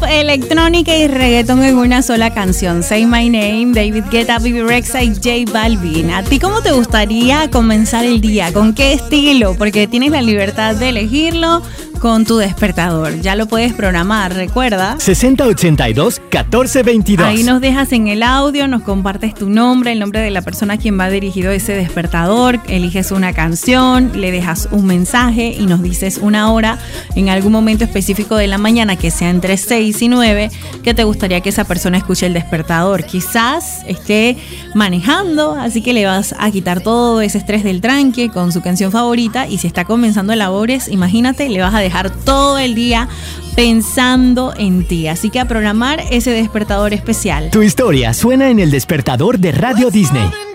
electrónica y reggaetón en una sola canción. Say My Name, David Guetta, Bebe Rexha y J Balvin. ¿A ti cómo te gustaría comenzar el día? ¿Con qué estilo? Porque tienes la libertad de elegirlo con tu despertador. Ya lo puedes programar, recuerda. 6082-1422. Ahí nos dejas en el audio, nos compartes tu nombre, el nombre de la persona a quien va dirigido ese despertador, eliges una canción, le dejas un mensaje y nos dices una hora en algún momento específico de la mañana, que sea entre 6 y 9, que te gustaría que esa persona escuche el despertador. Quizás esté manejando, así que le vas a quitar todo ese estrés del tranque con su canción favorita, y si está comenzando labores, imagínate, le vas a dejar todo el día pensando en ti. Así que a programar ese despertador especial. Tu historia suena en el despertador de Radio Disney.